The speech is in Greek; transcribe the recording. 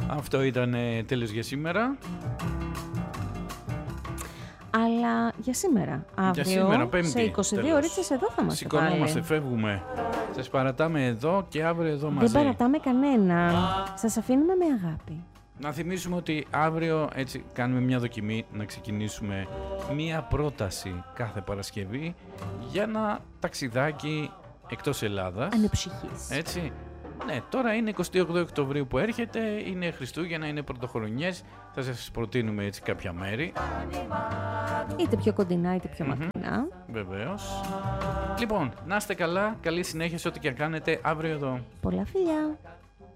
Αυτό ήταν τέλος για σήμερα. Αλλά για σήμερα. Αύριο, για σήμερα, Πέμπτη, σε 22 ώρες εδώ θα είμαστε πάλι. Σηκωνόμαστε, φεύγουμε. Σας παρατάμε εδώ και αύριο εδώ μαζί. Δεν παρατάμε κανέναν. Σας αφήνουμε με αγάπη. Να θυμίσουμε ότι αύριο έτσι κάνουμε μια δοκιμή να ξεκινήσουμε μια πρόταση κάθε Παρασκευή για ένα ταξιδάκι εκτός Ελλάδας. Ανεψυχής. Έτσι. Ναι, τώρα είναι 28 Οκτωβρίου που έρχεται, είναι Χριστούγεννα, είναι Πρωτοχρονιές. Θα σας προτείνουμε έτσι κάποια μέρη. Είτε πιο κοντινά είτε πιο μακρινά. Βεβαίως. Λοιπόν, να είστε καλά, καλή συνέχεια σε ό,τι και αν κάνετε αύριο εδώ. Πολλά φιλιά.